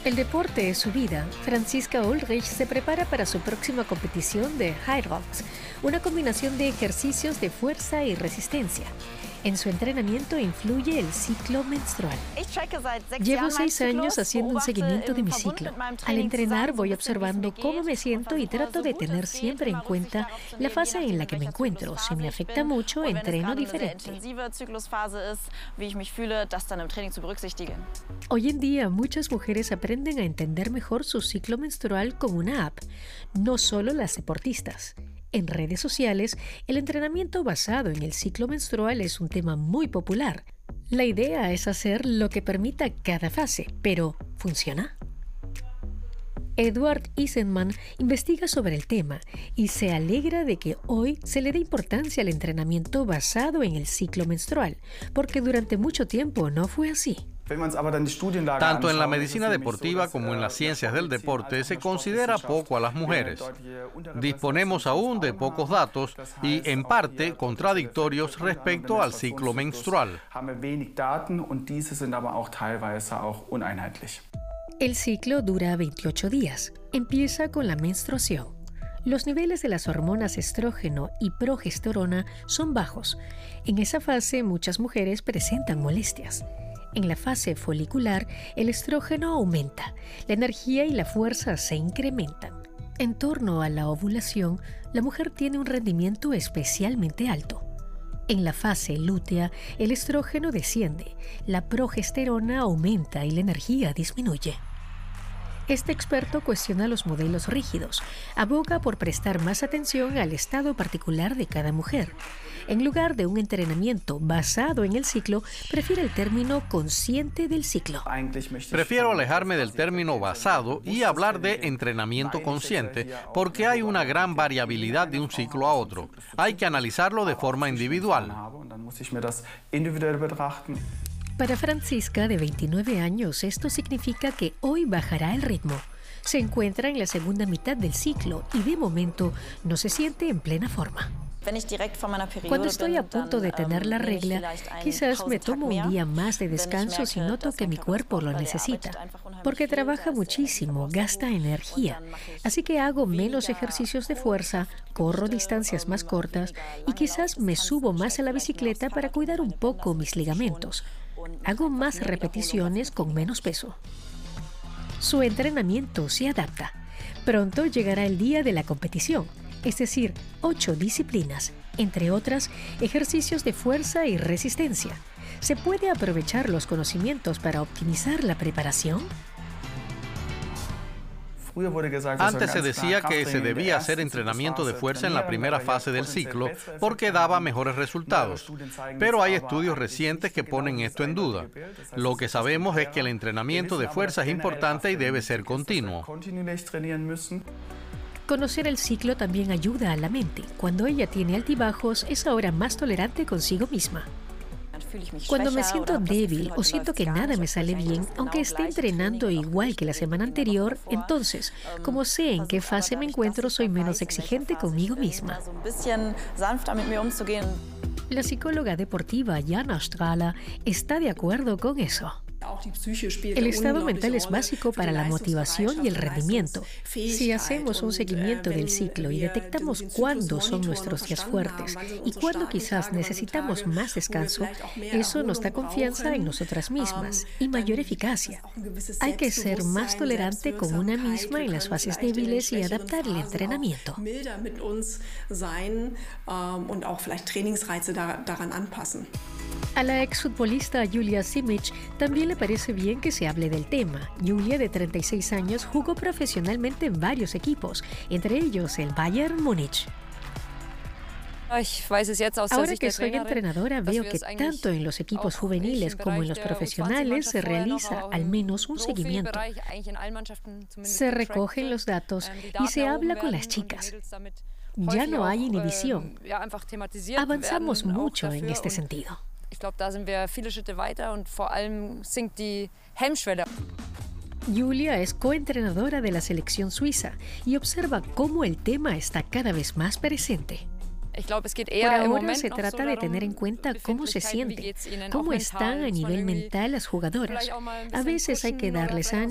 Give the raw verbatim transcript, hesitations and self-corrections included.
El deporte es su vida. Franziska Ulrich se prepara para su próxima competición de High Rocks, una combinación de ejercicios de fuerza y resistencia. En su entrenamiento influye el ciclo menstrual. Llevo seis años haciendo un seguimiento de mi ciclo. Al entrenar voy observando cómo me siento y trato de tener siempre en cuenta la fase en la que me encuentro. Si me afecta mucho, entreno diferente. Hoy en día, muchas mujeres aprenden a entender mejor su ciclo menstrual con una app, no solo las deportistas. En redes sociales, el entrenamiento basado en el ciclo menstrual es un tema muy popular. La idea es hacer lo que permita cada fase, pero ¿funciona? Edward Eisenman investiga sobre el tema y se alegra de que hoy se le dé importancia al entrenamiento basado en el ciclo menstrual, porque durante mucho tiempo no fue así. Tanto en la medicina deportiva como en las ciencias del deporte se considera poco a las mujeres. Disponemos aún de pocos datos y, en parte, contradictorios respecto al ciclo menstrual. El ciclo dura veintiocho días. Empieza con la menstruación. Los niveles de las hormonas estrógeno y progesterona son bajos. En esa fase, muchas mujeres presentan molestias. En la fase folicular, el estrógeno aumenta, la energía y la fuerza se incrementan. En torno a la ovulación, la mujer tiene un rendimiento especialmente alto. En la fase lútea, el estrógeno desciende, la progesterona aumenta y la energía disminuye. Este experto cuestiona los modelos rígidos, aboga por prestar más atención al estado particular de cada mujer. En lugar de un entrenamiento basado en el ciclo, prefiere el término consciente del ciclo. Prefiero alejarme del término basado y hablar de entrenamiento consciente, porque hay una gran variabilidad de un ciclo a otro. Hay que analizarlo de forma individual. Para Franziska, de veintinueve años, esto significa que hoy bajará el ritmo. Se encuentra en la segunda mitad del ciclo y de momento no se siente en plena forma. Cuando estoy a punto de tener la regla, quizás me tomo un día más de descanso si noto que mi cuerpo lo necesita, porque trabaja muchísimo, gasta energía. Así que hago menos ejercicios de fuerza, corro distancias más cortas y quizás me subo más a la bicicleta para cuidar un poco mis ligamentos. Hago más repeticiones con menos peso. Su entrenamiento se adapta. Pronto llegará el día de la competición, es decir, ocho disciplinas, entre otras, ejercicios de fuerza y resistencia. ¿Se puede aprovechar los conocimientos para optimizar la preparación? Antes se decía que se debía hacer entrenamiento de fuerza en la primera fase del ciclo porque daba mejores resultados. Pero hay estudios recientes que ponen esto en duda. Lo que sabemos es que el entrenamiento de fuerza es importante y debe ser continuo. Conocer el ciclo también ayuda a la mente. Cuando ella tiene altibajos, es ahora más tolerante consigo misma. Cuando me siento débil o siento que nada me sale bien, aunque esté entrenando igual que la semana anterior, entonces, como sé en qué fase me encuentro, soy menos exigente conmigo misma. La psicóloga deportiva Jana Strahler está de acuerdo con eso. El estado mental es básico para la motivación y el rendimiento. Si hacemos un seguimiento del ciclo y detectamos cuándo son nuestros días fuertes y cuándo quizás necesitamos más descanso, eso nos da confianza en nosotras mismas y mayor eficacia. Hay que ser más tolerante con una misma en las fases débiles y adaptar el entrenamiento. A la exfutbolista Julia Simic también le parece bien que se hable del tema. Julia, de treinta y seis años, jugó profesionalmente en varios equipos, entre ellos el Bayern Múnich. Ahora que soy entrenadora, veo que tanto en los equipos juveniles como en los profesionales se realiza al menos un seguimiento. Se recogen los datos y se habla con las chicas. Ya no hay inhibición. Avanzamos mucho en este sentido. Julia es coentrenadora de la selección suiza y observa cómo el tema está cada vez más presente. Por ahora se trata de tener en cuenta cómo se sienten, cómo están a nivel mental las jugadoras. A veces hay que darles ánimo